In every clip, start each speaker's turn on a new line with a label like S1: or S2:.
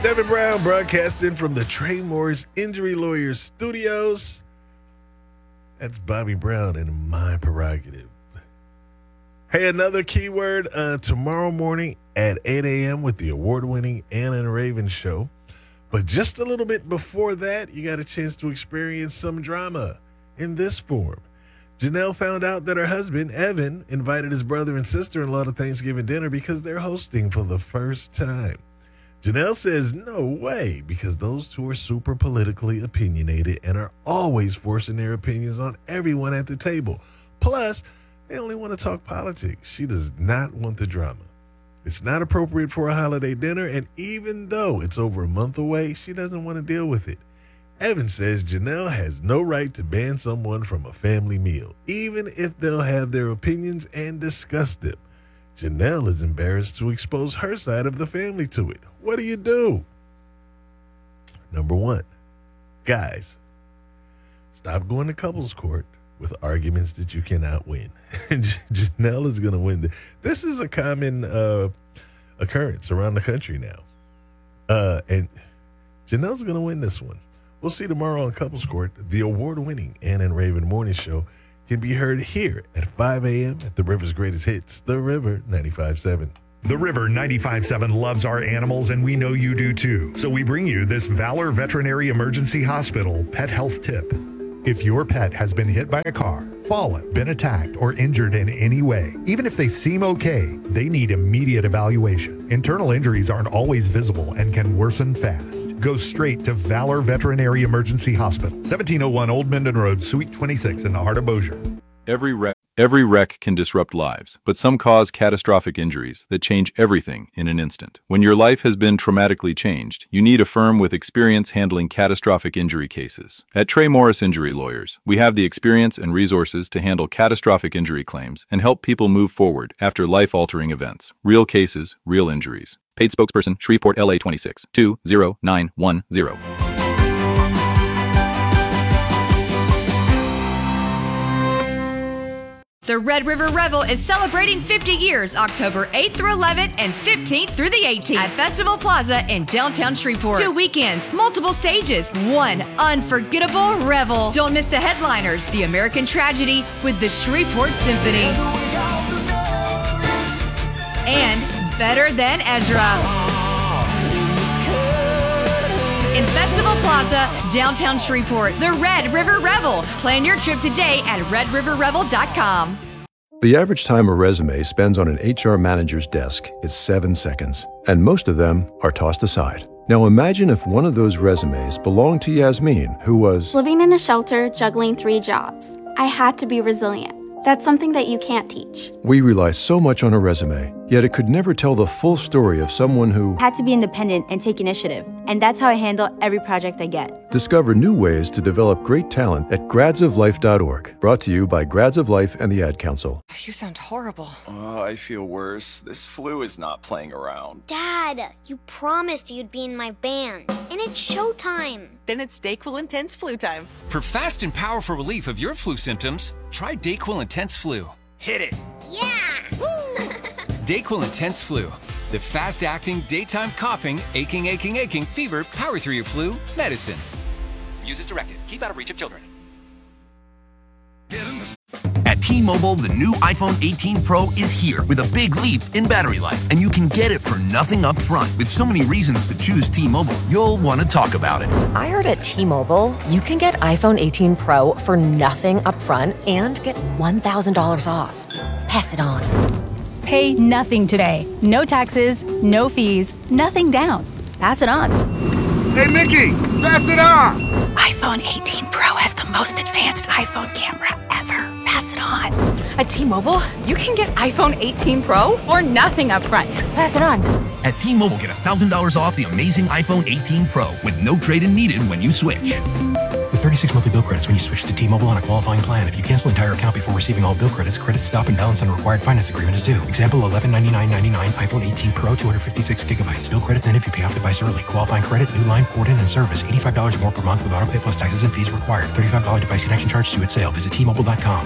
S1: Devin Brown broadcasting from the Trey Morris Injury Lawyers Studios. That's Bobby Brown and My Prerogative. Hey, another keyword tomorrow morning at 8 a.m. with the award-winning Anna and Raven show. But just a little bit before that, you got a chance to experience some drama in this form. Janelle found out that her husband, Evan, invited his brother and sister-in-law to Thanksgiving dinner because they're hosting for the first time. Janelle says no way because those two are super politically opinionated and are always forcing their opinions on everyone at the table. Plus, they only want to talk politics. She does not want the drama. It's not appropriate for a holiday dinner, and even though it's over a month away, she doesn't want to deal with it. Evan says Janelle has no right to ban someone from a family meal, even if they'll have their opinions and discuss them. Janelle is embarrassed to expose her side of the family to it. What do you do? Number one, guys, stop going to couples court with arguments that you cannot win. Janelle is going to win. This is a common occurrence around the country now. And Janelle's going to win this one. We'll see tomorrow on Couples Court. The award-winning Anna and Raven Morning Show can be heard here at 5 a.m. at The River's Greatest Hits, The River 95.7.
S2: The River 95.7 loves our animals, and we know you do too. So we bring you this Valor Veterinary Emergency Hospital pet health tip. If your pet has been hit by a car, fallen, been attacked, or injured in any way, even if they seem okay, they need immediate evaluation. Internal injuries aren't always visible and can worsen fast. Go straight to Valor Veterinary Emergency Hospital, 1701 Old Mendon Road, Suite 26 in the heart of Bossier.
S3: Every wreck can disrupt lives, but some cause catastrophic injuries that change everything in an instant. When your life has been traumatically changed, you need a firm with experience handling catastrophic injury cases. At Trey Morris Injury Lawyers, we have the experience and resources to handle catastrophic injury claims and help people move forward after life-altering events. Real cases, real injuries. Paid spokesperson, Shreveport, LA 26 20910.
S4: The Red River Revel is celebrating 50 years, October 8th through 11th and 15th through the 18th at Festival Plaza in downtown Shreveport. 2 weekends, multiple stages, one unforgettable revel. Don't miss the headliners, The American Tragedy with the Shreveport Symphony. And Better Than Ezra. In Festival Plaza, downtown Shreveport, the Red River Revel. Plan your trip today at redriverrevel.com.
S5: The average time a resume spends on an HR manager's desk is 7 seconds, and most of them are tossed aside. Now imagine if one of those resumes belonged to Yasmin, who was
S6: living in a shelter, juggling 3 jobs. I had to be resilient. That's something that you can't teach.
S5: We rely so much on a resume, yet it could never tell the full story of someone who
S7: had to be independent and take initiative. And that's how I handle every project I get.
S5: Discover new ways to develop great talent at gradsoflife.org. Brought to you by Grads of Life and the Ad Council.
S8: You sound horrible.
S9: Oh, I feel worse. This flu is not playing around.
S10: Dad, you promised you'd be in my band. And it's showtime.
S8: Then it's DayQuil Intense Flu time.
S11: For fast and powerful relief of your flu symptoms, try DayQuil Intense Flu.
S9: Hit it.
S10: Yeah!
S11: DayQuil Intense Flu. The fast-acting, daytime coughing, aching, fever, power through your flu medicine. Use as directed. Keep out of reach of children.
S12: At T-Mobile, the new iPhone 18 Pro is here with a big leap in battery life. And you can get it for nothing up front. With so many reasons to choose T-Mobile, you'll want to talk about it.
S13: I heard at T-Mobile, you can get iPhone 18 Pro for nothing up front and get $1,000 off. Pass it on.
S14: Pay nothing today. No taxes, no fees, nothing down. Pass it on.
S15: Hey, Mickey, pass it on.
S14: iPhone 18 Pro has the most advanced iPhone camera ever. Pass it on.
S8: At T-Mobile, you can get iPhone 18 Pro for nothing up front. Pass it on.
S12: At T-Mobile, get $1,000 off the amazing iPhone 18 Pro with no trade-in needed when you switch.
S16: With 36 monthly bill credits when you switch to T-Mobile on a qualifying plan. If you cancel entire account before receiving all bill credits, credit stop and balance on a required finance agreement is due. Example, $1199.99 iPhone 18 Pro, 256 gigabytes. Bill credits end if you pay off device early. Qualifying credit, new line, port in, and service. $85 more per month with auto pay plus taxes and fees required. $35 device connection charge due at sale. Visit T-Mobile.com.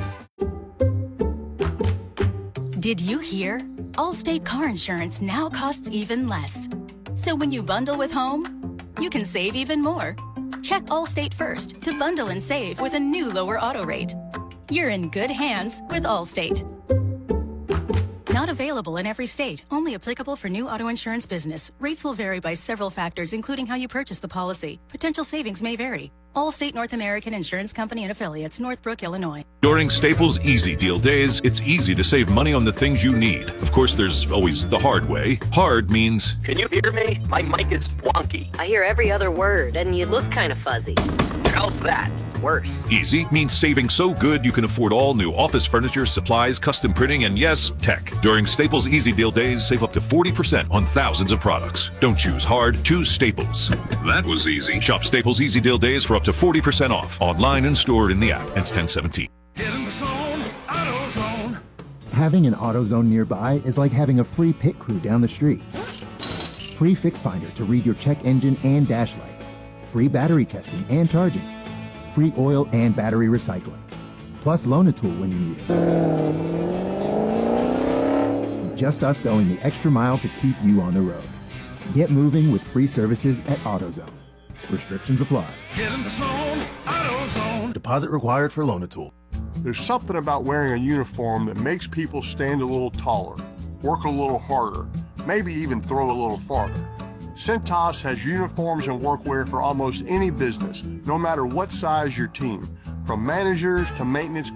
S14: Did you hear? Allstate car insurance now costs even less. So when you bundle with home, you can save even more. Check Allstate first to bundle and save with a new lower auto rate. You're in good hands with Allstate. Not available in every state. Only applicable for new auto insurance business. Rates will vary by several factors, including how you purchase the policy. Potential savings may vary. Allstate North American Insurance Company and Affiliates, Northbrook, Illinois.
S17: During Staples Easy Deal Days, it's easy to save money on the things you need. Of course, there's always the hard way. Hard means...
S18: Can you hear me? My mic is wonky.
S19: I hear every other word, and you look kind of fuzzy.
S18: How's that?
S19: Worse.
S17: Easy means saving so good you can afford all new office furniture, supplies, custom printing, and yes, tech. During Staples Easy Deal Days, save up to 40% on thousands of products. Don't choose hard, choose Staples. That was easy. Shop Staples Easy Deal Days for up to 40% off. Online and stored in the app. Ends 10/17.
S15: Get in the zone, AutoZone.
S20: Having an AutoZone nearby is like having a free pit crew down the street. Free Fix Finder to read your check engine and dash lights. Free battery testing and charging. Free oil and battery recycling. Plus Loan-A-Tool when you need it. Just us going the extra mile to keep you on the road. Get moving with free services at AutoZone. Restrictions apply.
S15: Get in the zone, AutoZone.
S21: Deposit required for Loan-A-Tool.
S22: There's something about wearing a uniform that makes people stand a little taller, work a little harder, maybe even throw a little farther. Cintas has uniforms and workwear for almost any business, no matter what size your team, from managers to maintenance